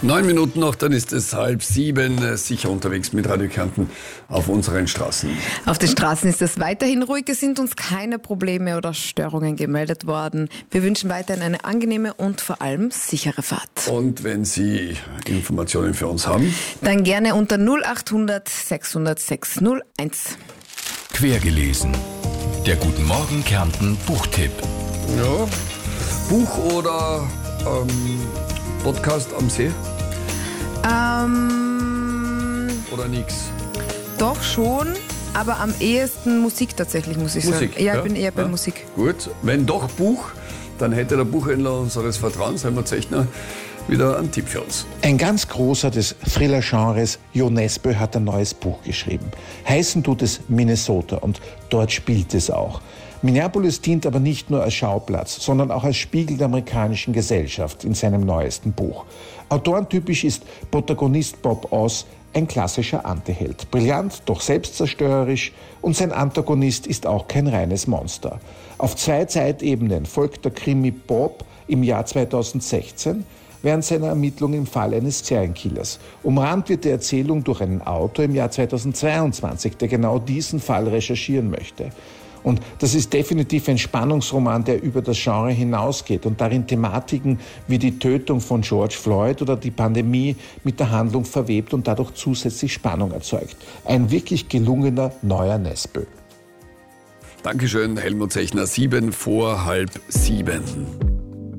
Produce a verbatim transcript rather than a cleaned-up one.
Neun Minuten noch, dann ist es halb sieben, sicher unterwegs mit Radio Kärnten auf unseren Straßen. Auf den Straßen ist es weiterhin ruhig, es sind uns keine Probleme oder Störungen gemeldet worden. Wir wünschen weiterhin eine angenehme und vor allem sichere Fahrt. Und wenn Sie Informationen für uns haben? Dann gerne unter null achthundert sechshundert sechshunderteins. Quergelesen. Der Guten Morgen Kärnten Buchtipp. Ja, Buch oder ähm, Podcast am See? Ähm, Oder nix? Doch schon, aber am ehesten Musik tatsächlich, muss ich Musik, sagen. Ja, ja, ich bin eher bei ja. Musik. Gut, wenn doch Buch, dann hätte der Buchhändler unseres Vertrauens, Helmut Zechner, wieder einen Tipp für uns. Ein ganz großer des Thriller-Genres, Jo Nesbø, hat ein neues Buch geschrieben. Heißen tut es Minnesota und dort spielt es auch. Minneapolis dient aber nicht nur als Schauplatz, sondern auch als Spiegel der amerikanischen Gesellschaft in seinem neuesten Buch. Autorentypisch ist Protagonist Bob Oz ein klassischer Antiheld. Brillant, doch selbstzerstörerisch, und sein Antagonist ist auch kein reines Monster. Auf zwei Zeitebenen folgt der Krimi Bob im Jahr zweitausendsechzehn, während seiner Ermittlungen im Fall eines Serienkillers. Umrahmt wird die Erzählung durch einen Autor im Jahr zweitausendzweiundzwanzig, der genau diesen Fall recherchieren möchte. Und das ist definitiv ein Spannungsroman, der über das Genre hinausgeht und darin Thematiken wie die Tötung von George Floyd oder die Pandemie mit der Handlung verwebt und dadurch zusätzlich Spannung erzeugt. Ein wirklich gelungener neuer Nesbø. Dankeschön, Helmut Zechner, sieben vor halb sieben.